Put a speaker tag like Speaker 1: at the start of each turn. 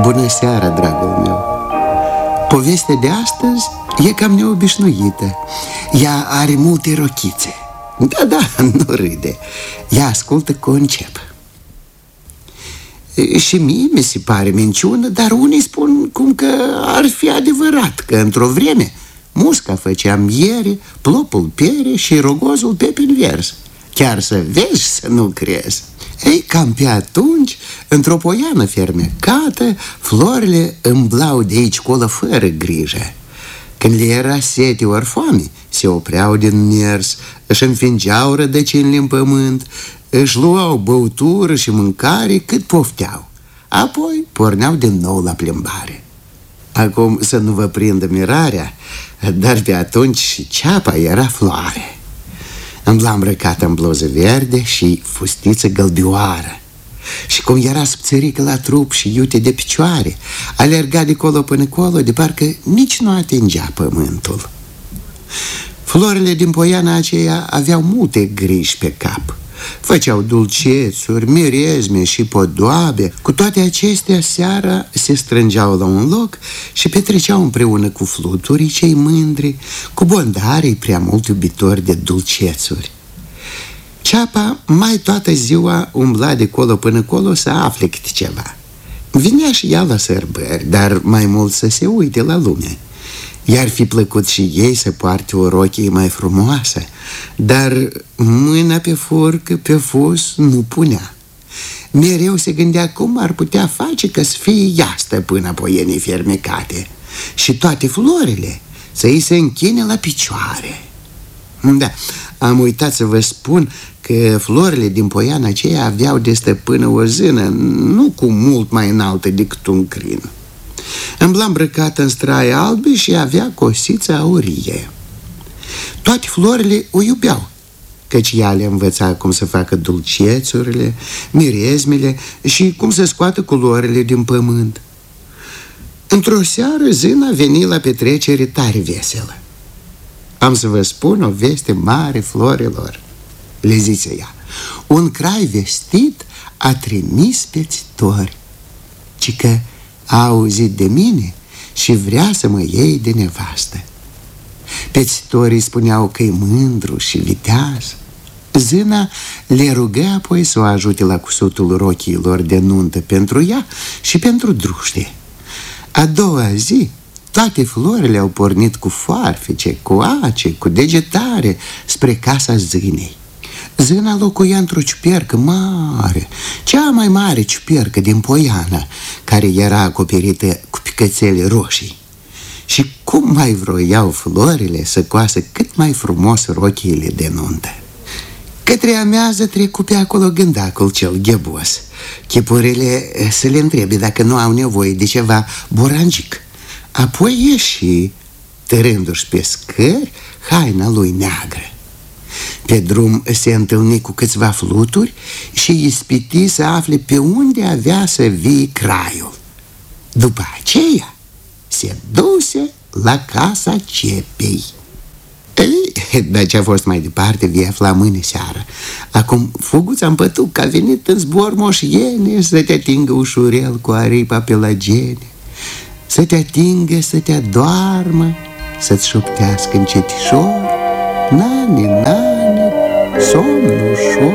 Speaker 1: Bună seara, dragul meu. Povestea de astăzi e cam neobișnuită. Ea are multe rochițe. Da, nu râde. Ea ascultă cu încep. Și mie mi se pare minciună, dar unii spun cum că ar fi adevărat, că într-o vreme musca făcea miere, plopul pere și rogozul pepeni vers. Chiar să vezi, să nu crezi. Ei, cam pe atunci, într-o poiană fermecată, florile îmblau de aici colo fără grijă. Când le era sete ori foame, se opreau din mers, își înfingeau rădăcinile în pământ, își luau băutură și mâncare cât pofteau. Apoi porneau din nou la plimbare. Acum să nu vă prindă mirarea, dar pe atunci și ceapa era floare. Îmbla îmbrăcată în bluză verde și fustiță gălbioară. Și cum era subțărică la trup și iute de picioare, alerga de colo până colo, de parcă nici nu atingea pământul. Florile din poiana aceea aveau multe griji pe cap. Făceau dulcețuri, mirezme și podoabe. Cu toate acestea, seara se strângeau la un loc și petreceau împreună cu fluturii cei mândri, cu bondarii prea mult iubitori de dulcețuri. Ceapa mai toată ziua umbla de colo până colo să afle câte ceva. Vinea și ea la sărbări, dar mai mult să se uite la lume. I-ar fi plăcut și ei să poarte o rochie mai frumoasă, dar mâna pe furcă, pe fus, nu punea. Mereu se gândea cum ar putea face ca să fie ea stăpâna poienii fermecate și toate florile să îi se închine la picioare. Da, am uitat să vă spun că florile din poiana aceea aveau de stăpână o zână, nu cu mult mai înaltă decât un crin. Îmbla îmbrăcată în straie albe și avea cosiță aurie. Toate florile o iubeau, căci ea le învăța cum să facă dulcețurile, mirezmele și cum să scoată culorile din pământ. Într-o seară, zâna veni la petrecere tare veselă. Am să vă spun o veste mare florilor, le zice ea. Un crai vestit a trimis pețitori, ci că a auzit de mine și vrea să mă iei de nevastă. Pețitorii spuneau că e mândru și viteaz. Zâna le rugă apoi să o ajute la cusutul rochiilor de nuntă pentru ea și pentru druște. A doua zi, toate florile au pornit cu foarfece, cu ace, cu degetare spre casa zânei. Zâna locuia într-o ciupercă mare, cea mai mare ciupercă din poiană, care era acoperită cu picățele roșii. Și cum mai vroiau florile să coasă cât mai frumos rochiile de nuntă. Către amiază trecu pe acolo gândacul cel ghebos. Chipurile să le întrebe dacă nu au nevoie de ceva borangic. Apoi ieși, târându-și pe scări haina lui neagră. Pe drum se întâlni cu câțiva fluturi și ispiti să afle pe unde avea să vie craiul. După aceea se duse la casa cepei. Ei, dar ce a fost mai departe vei afla mâine seară. Acum fuguța în pătuc că a venit în zbor moșiene să te atingă ușurel cu aripa pe la gene, să te atingă, să te adoarmă, să-ți șoptească încetișor: nani, nani, somn ușor.